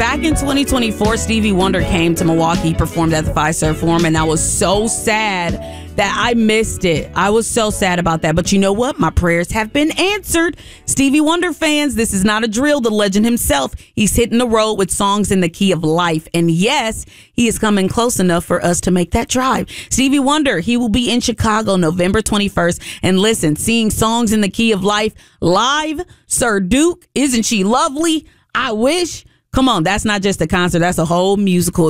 back in 2024, Stevie Wonder came to Milwaukee, performed at the Fiserv Forum, and I was so sad that I missed it. I was so sad about that. But you know what? My prayers have been answered. Stevie Wonder fans, this is not a drill. The legend himself, he's hitting the road with songs in the key of life. And yes, he is coming close enough for us to make that drive. Stevie Wonder, he will be in Chicago November 21st. And listen, seeing songs in the key of life live, Sir Duke, isn't she lovely? I wish. Come on, that's not just a concert. That's a whole musical